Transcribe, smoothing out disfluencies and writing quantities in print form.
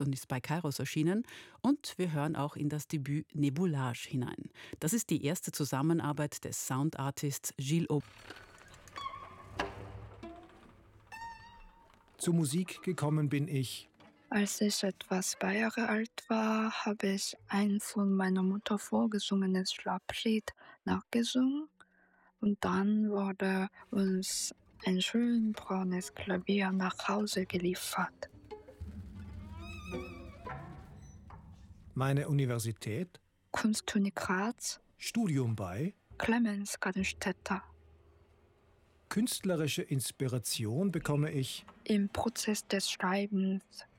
und ist bei Kairos erschienen. Und wir hören auch in das Debüt Nebulage hinein. Das ist die erste Zusammenarbeit des Soundartists Gilles Aubin. Zur Musik gekommen bin ich. Als ich etwa 2 Jahre alt war, habe ich ein von meiner Mutter vorgesungenes Schlaglied nachgesungen. Und dann wurde uns ein schön braunes Klavier nach Hause geliefert. Meine Universität. Kunstuni Graz, Studium bei. Clemens Gardenstädter. Künstlerische Inspiration bekomme ich. Im Prozess des Schreibens